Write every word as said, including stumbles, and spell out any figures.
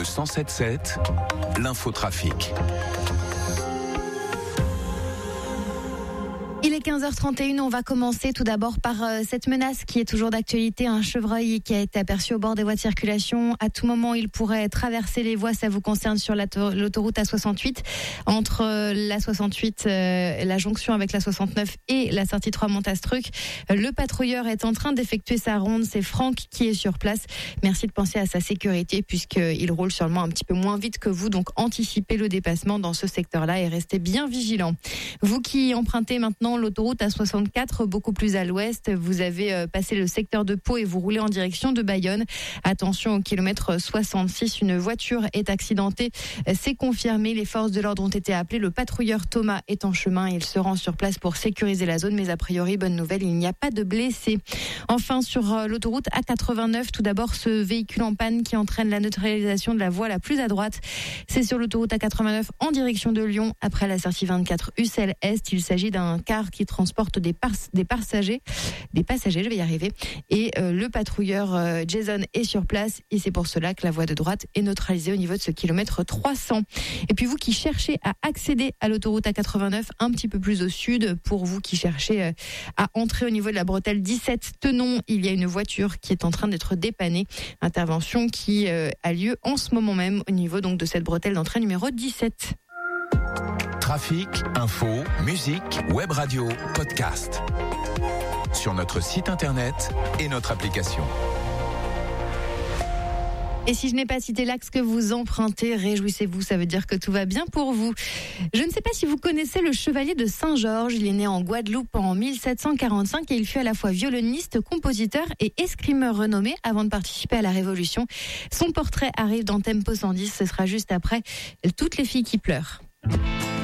cent sept sept, l'infotrafic. Il est quinze heures trente et une, on va commencer tout d'abord par euh, cette menace qui est toujours d'actualité, un chevreuil qui a été aperçu au bord des voies de circulation. À tout moment, il pourrait traverser les voies, ça vous concerne sur l'autoroute A soixante-huit, entre euh, la soixante-huit, euh, la jonction avec la soixante-neuf et la sortie trois Montastruc. Le patrouilleur est en train d'effectuer sa ronde, c'est Franck qui est sur place. Merci de penser à sa sécurité puisqu'il roule sûrement un petit peu moins vite que vous, donc anticipez le dépassement dans ce secteur-là et restez bien vigilants. Vous qui empruntez maintenant l'autoroute A soixante-quatre, beaucoup plus à l'ouest, vous avez passé le secteur de Pau et vous roulez en direction de Bayonne. Attention, au kilomètre soixante-six, une voiture est accidentée. C'est confirmé, les forces de l'ordre ont été appelées. Le patrouilleur Thomas est en chemin. Il se rend sur place pour sécuriser la zone, mais a priori, bonne nouvelle, il n'y a pas de blessés. Enfin, sur l'autoroute A quatre-vingt-neuf, tout d'abord, ce véhicule en panne qui entraîne la neutralisation de la voie la plus à droite. C'est sur l'autoroute A quatre-vingt-neuf en direction de Lyon, après la sortie vingt-quatre Ussel Est. Il s'agit d'un car qui transporte des, par- des passagers, des passagers, je vais y arriver. Et euh, le patrouilleur euh, Jason est sur place et c'est pour cela que la voie de droite est neutralisée au niveau de ce kilomètre trois cents. Et puis vous qui cherchez à accéder à l'autoroute A quatre-vingt-neuf un petit peu plus au sud, pour vous qui cherchez euh, à entrer au niveau de la bretelle dix-sept Tenon, il y a une voiture qui est en train d'être dépannée. Intervention qui euh, a lieu en ce moment même au niveau donc de cette bretelle d'entrée numéro dix-sept. Trafic, info, musique, web radio, podcast. Sur notre site internet et notre application. Et si je n'ai pas cité l'axe que vous empruntez, réjouissez-vous, ça veut dire que tout va bien pour vous. Je ne sais pas si vous connaissez le chevalier de Saint-Georges. Il est né en Guadeloupe en mille sept cent quarante-cinq et il fut à la fois violoniste, compositeur et escrimeur renommé avant de participer à la Révolution. Son portrait arrive dans Tempo cent dix, ce sera juste après Toutes les filles qui pleurent.